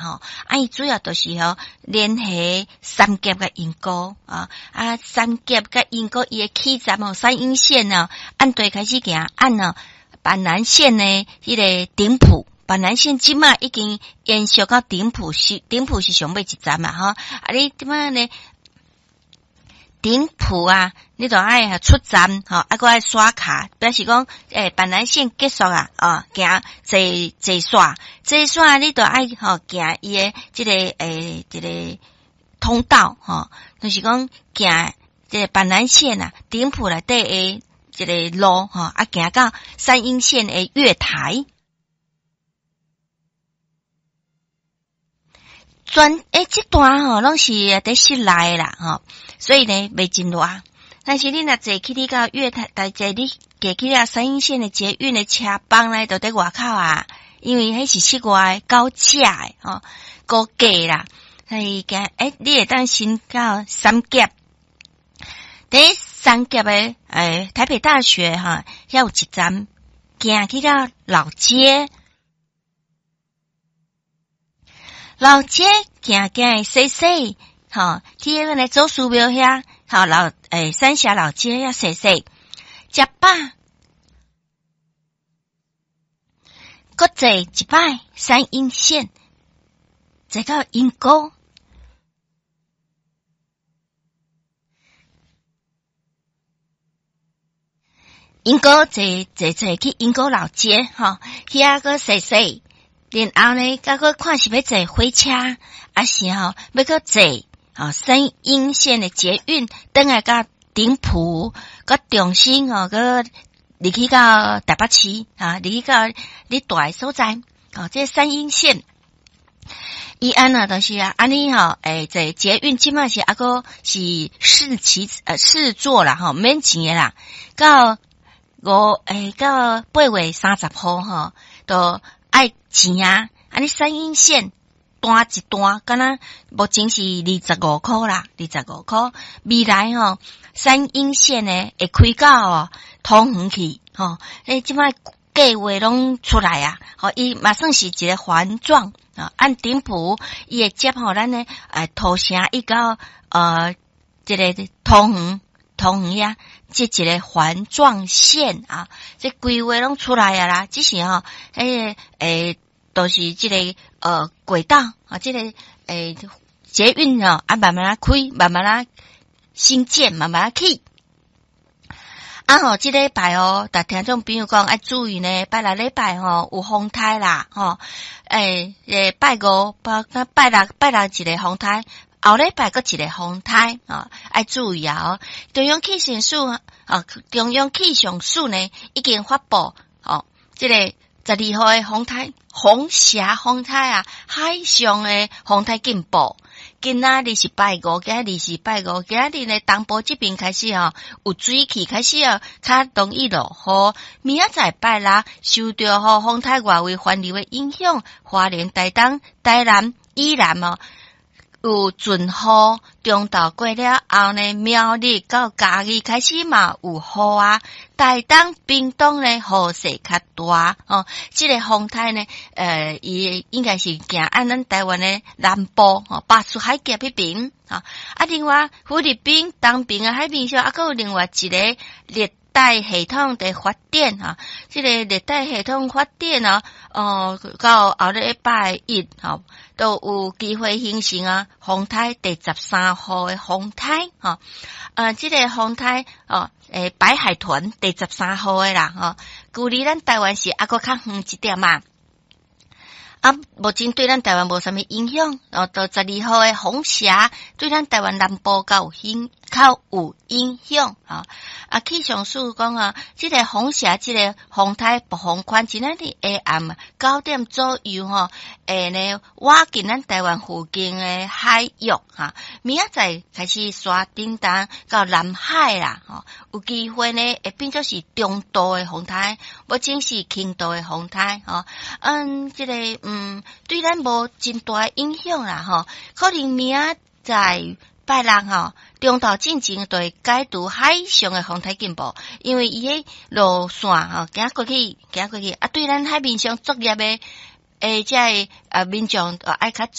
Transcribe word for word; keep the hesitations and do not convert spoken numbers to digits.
吼，啊伊主要都是吼联系三甲甲银沟啊，啊三甲甲银沟伊诶起站吼三阴线哦，按对开始行，按哦板南线呢迄个顶埔。板南线即马已经延续到顶埔，是顶埔是上尾一站嘛吼，啊你即马呢顶埔啊，你就爱出站吼，啊个爱刷卡，表示讲诶板南线结束啊，哦行坐坐刷，坐刷你就爱吼行伊诶即个诶即个通道吼，就是讲行即个板南线啊，顶埔内底诶即个路吼，啊行到三阴线诶月台。专诶，这段吼拢是伫室内啦吼，所以呢袂真热。但是你若坐去你到月台，大坐你过去啊三阴线的捷运的车帮呢，都伫外口啊，因为迄是室外高价诶吼，高价啦。所以讲诶，你会当先到三甲，伫三甲诶诶台北大学哈，遐有一站行去到老街。老街行行细细，吼，去迄个呢祖师庙遐，吼老诶三峡老街遐细细，食饱，搁坐一摆三阴线，坐到阴沟，阴沟坐坐坐去阴沟老街，吼，遐个细细。然后呢，甲个看是要坐火车，还是吼要个坐吼三阴线的捷运，等下到顶埔，个重新吼个入去到台北市啊，入去到你住诶所在，哦，这三阴线。伊安啊，就是啊，安尼吼，诶，这捷运即卖是啊个是试骑呃试坐啦，吼，免钱诶啦，到五诶到八月三十号吼，都。爱钱啊！安尼三阴线单一单，敢若目前是二十五块啦，二十五块。未来吼、哦，三阴线呢会开到哦，通远去吼。诶，即摆计划拢出来啊！吼，伊马算是一个环状啊，按顶埔伊会接互咱呢，诶，土城一到呃，这个通远。通呀，这一个环状线啊，这规划拢出来啊啦，只是吼，迄个诶，都是这个呃轨道啊，这个诶捷运哦，啊慢慢啊开，慢慢啊新建，慢慢啊起。啊吼，这礼拜哦，大听众朋友讲要注意呢，拜六礼拜吼有风台啦，吼，诶诶拜五、拜拜六、拜六一个风台。后礼拜搁一个风台啊，要注意啊！哦，中央气象署啊，中央气象署呢已经发布哦，这个十二号的风台，红霞风台啊，海上的风台警报。今仔日是拜五，今仔日是拜五，今仔日呢东部这边开始哦，有水汽开始哦，较容易落雨。明仔载拜六，受到吼风台外围环流的影响，花莲、台东、台南、宜兰哦。有阵雨，中昼过了后呢，苗栗到嘉义开始嘛有雨啊。台东、屏东呢雨势较大哦。这个风台呢，呃，伊应该是行按咱台湾的南部哦，巴士海峡迄边啊。啊，另外菲律宾东边啊海面上啊，还有另外一个热带系统的发展啊。这个热带系统发展啊，哦，到后礼拜一吼。都有机会形成啊，风台第十三号的风台哈，呃，这个风台哦，诶，白海豚第十三号的啦哈，距离咱台湾是还佫较远一点嘛。啊，目前对咱台湾无啥物影响，哦，到十二号的风霞对咱台湾南部较有影，较有影响啊。啊，气象署讲啊，这个风霞，这个风台暴风圈，今仔日下暗九点左右吼，诶呢，挖进咱台湾附近的海域哈，明仔载开始刷叮当到南海啦，吼，有机会呢会变作是中度的风台，目前是轻度的风台，吼，嗯，这个嗯，对咱无真大影响啦，吼，可能明仔载拜六吼。中岛进前就会解除海上的风台警报，因为伊迄路线吼行过去，行过去啊，对咱海面上作业的诶，即个啊民众爱较